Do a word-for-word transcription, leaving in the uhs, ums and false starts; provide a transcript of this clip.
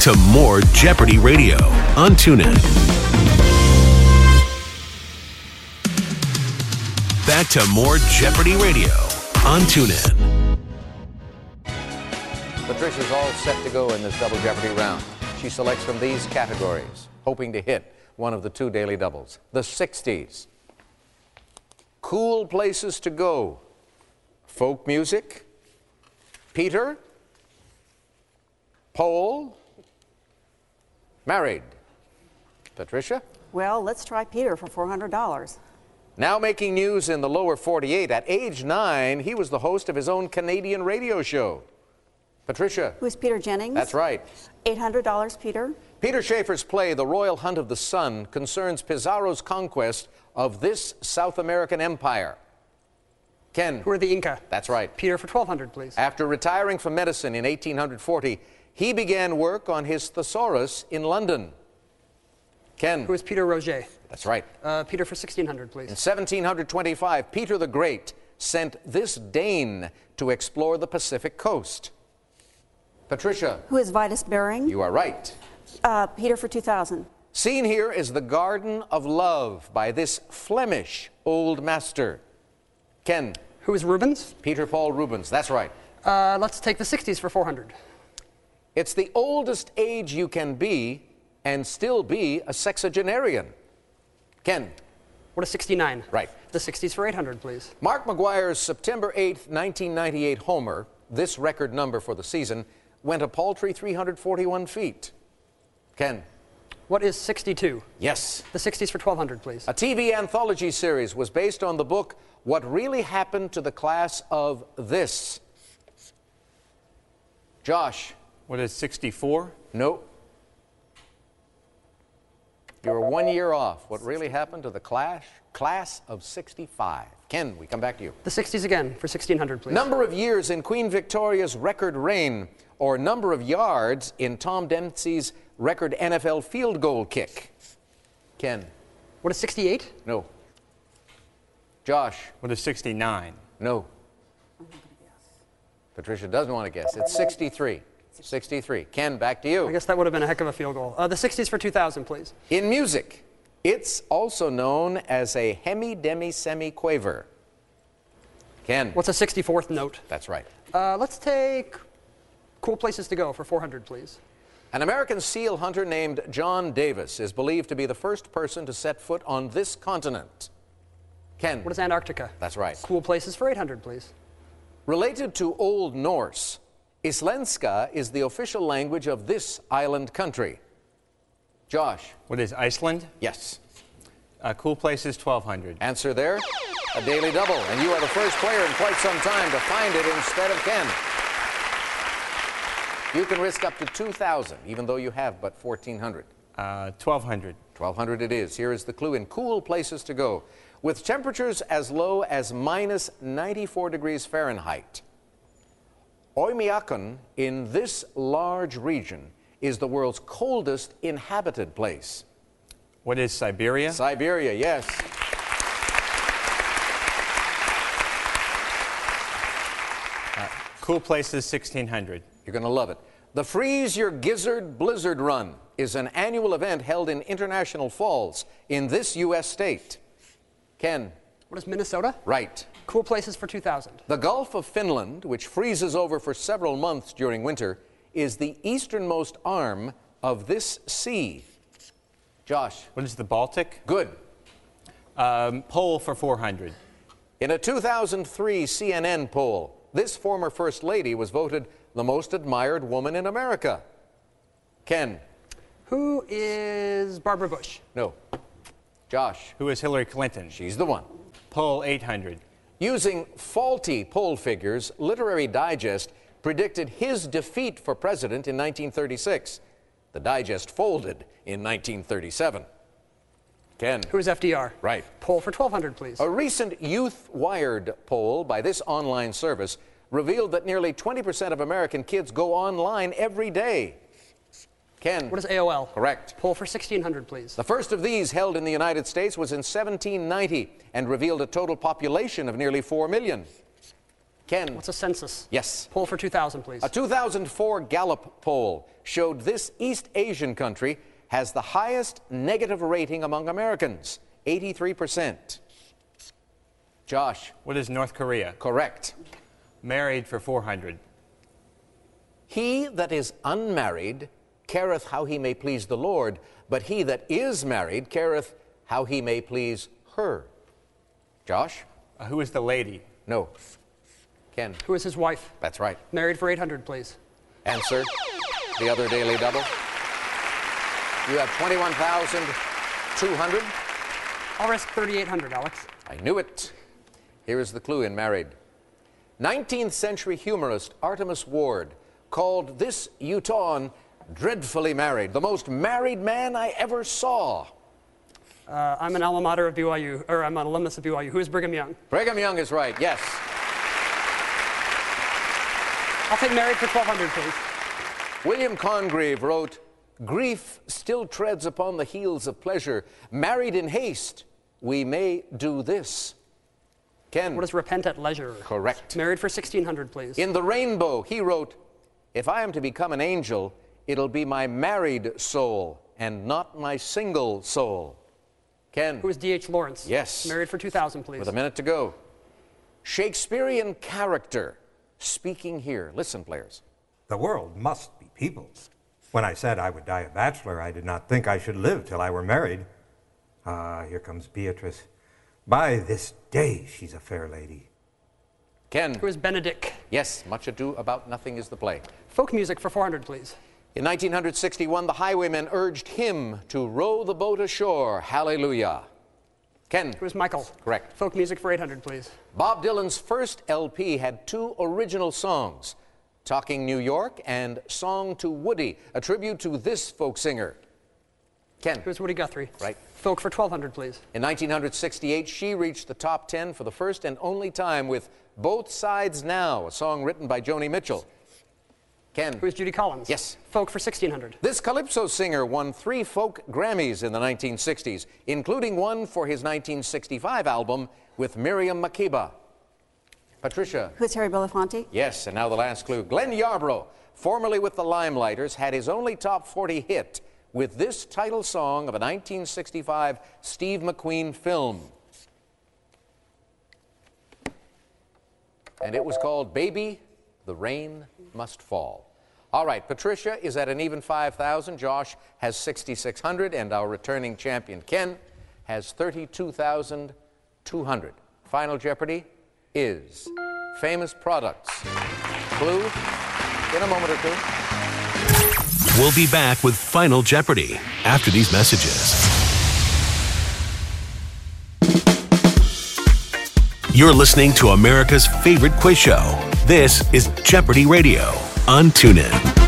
to more Jeopardy Radio on TuneIn. Back to more Jeopardy Radio on TuneIn. Patricia's all set to go in this Double Jeopardy round. She selects from these categories, hoping to hit one of the two daily doubles. The sixties. Cool places to go. Folk music. Peter. Pole. Married. Patricia? Well, let's try Peter for four hundred dollars. Now making news in the lower forty-eight. At age nine, he was the host of his own Canadian radio show. Patricia? Who's Peter Jennings? That's right. eight hundred dollars, Peter. Peter Schaefer's play, The Royal Hunt of the Sun, concerns Pizarro's conquest of this South American empire. Ken? Who are the Inca? That's right. Peter for twelve hundred dollars, please. After retiring from medicine in eighteen forty, he began work on his thesaurus in London. Ken? Who is Peter Roget? That's right. Uh, Peter for sixteen hundred dollars, please. In seventeen twenty-five, Peter the Great sent this Dane to explore the Pacific coast. Patricia? Who is Vitus Bering? You are right. Uh, Peter for two thousand. Seen here is the Garden of Love by this Flemish old master. Ken? Who is Rubens? Peter Paul Rubens. That's right. Uh, let's take the sixties for four hundred dollars. It's the oldest age you can be and still be a sexagenarian. Ken? What is sixty-nine? Right. The sixties for eight hundred dollars, please. Mark McGuire's September eighth, nineteen ninety-eight homer, this record number for the season, went a paltry three hundred forty-one feet. Ken? What is sixty-two? Yes. The sixties for twelve hundred dollars, please. A T V anthology series was based on the book What Really Happened to the Class of This. Josh? What is sixty-four? No. You were one year off. What really happened to the class, class of sixty-five? Ken, we come back to you. The sixties again for sixteen hundred dollars, please. Number of years in Queen Victoria's record reign, or number of yards in Tom Dempsey's record N F L field goal kick. Ken? What is sixty-eight? No. Josh? What is sixty-nine? No. Patricia doesn't want to guess. It's sixty-three. sixty-three. Ken, back to you. I guess that would have been a heck of a field goal. Uh, the sixties for two thousand, please. In music, it's also known as a hemi-demi-semi-quaver. Ken? What's a sixty-fourth note? That's right. Uh, let's take Cool Places to Go for four hundred, please. An American seal hunter named John Davis is believed to be the first person to set foot on this continent. Ken? What is Antarctica? That's right. Cool Places for eight hundred, please. Related to Old Norse, Islenska is the official language of this island country. Josh? What is Iceland? Yes. Uh, cool Places, twelve hundred. Answer there, a daily double. And you are the first player in quite some time to find it instead of Ken. You can risk up to two thousand, even though you have but fourteen hundred. Uh, twelve hundred. twelve hundred it is. Here is the clue in cool places to go. With temperatures as low as minus ninety-four degrees Fahrenheit, Oymyakon in this large region is the world's coldest inhabited place. What is Siberia? Siberia, yes. Uh, cool Places, sixteen hundred. You're going to love it. The Freeze Your Gizzard Blizzard Run is an annual event held in International Falls in this U S state. Ken? What is Minnesota? Right. Cool Places for two thousand. The Gulf of Finland, which freezes over for several months during winter, is the easternmost arm of this sea. Josh? What is the Baltic? Good. Um, Pole for four hundred. In a two thousand three C N N poll, this former First Lady was voted the most admired woman in America. Ken? Who is Barbara Bush? No. Josh? Who is Hillary Clinton? She's the one. Poll eight hundred. Using faulty poll figures, Literary Digest predicted his defeat for president in nineteen thirty-six. The Digest folded in nineteen thirty-seven. Ken? Who is F D R? Right. Poll for twelve hundred, please. A recent Youth Wired poll by this online service revealed that nearly twenty percent of American kids go online every day. Ken? What is A O L? Correct. Poll for sixteen hundred, please. The first of these held in the United States was in seventeen ninety and revealed a total population of nearly four million. Ken. What's a census? Yes. Poll for two thousand, please. A two thousand four Gallup poll showed this East Asian country has the highest negative rating among Americans, eighty-three percent. Josh. What is North Korea? Correct. Married for four hundred. He that is unmarried careth how he may please the Lord, but he that is married careth how he may please her. Josh? Uh, who is the lady? No. Ken? Who is his wife? That's right. Married for eight hundred, please. Answer, the other daily double. You have twenty-one thousand two hundred. I'll risk thirty-eight hundred, Alex. I knew it. Here is the clue in married. nineteenth century humorist Artemus Ward called this Utahn dreadfully married, the most married man I ever saw. Uh, I'm an alma mater of B Y U, or I'm an alumnus of B Y U. Who is Brigham Young? Brigham Young is right, yes. I'll take married for twelve hundred, please. William Congreve wrote, "Grief still treads upon the heels of pleasure. Married in haste, we may do this." Ken? What is repent at leisure? Correct. Married for sixteen hundred, please. In The Rainbow, he wrote, "If I am to become an angel, it'll be my married soul and not my single soul." Ken? Who is D H Lawrence? Yes. Married for two thousand, please. With a minute to go. Shakespearean character speaking here. Listen, players. The world must be people's. When I said I would die a bachelor, I did not think I should live till I were married. Ah, here comes Beatrice. By this day, she's a fair lady. Ken? Who is Benedict? Yes, Much Ado About Nothing is the play. Folk music for four hundred, please. In nineteen sixty-one, the highwaymen urged him to row the boat ashore. Hallelujah. Ken? Who is Michael? Correct. Folk music for eight hundred, please. Bob Dylan's first L P had two original songs, Talking New York and Song to Woody, a tribute to this folk singer. Ken? Who is Woody Guthrie? Right. Folk for twelve hundred, please. In nineteen sixty-eight, she reached the top ten for the first and only time with Both Sides Now, a song written by Joni Mitchell. Ken? Who is Judy Collins? Yes. Folk for sixteen hundred. This calypso singer won three folk Grammys in the nineteen sixties, including one for his nineteen sixty-five album with Miriam Makeba. Patricia? Who is Harry Belafonte? Yes, and now the last clue. Glenn Yarbrough, formerly with the Limelighters, had his only top forty hit with this title song of a nineteen sixty-five Steve McQueen film. And it was called Baby, the Rain Must Fall. All right, Patricia is at an even five thousand. Josh has sixty-six hundred, and our returning champion, Ken, has thirty-two thousand two hundred. Final Jeopardy is famous products. Clue in a moment or two. We'll be back with Final Jeopardy after these messages. You're listening to America's favorite quiz show. This is Jeopardy Radio on TuneIn.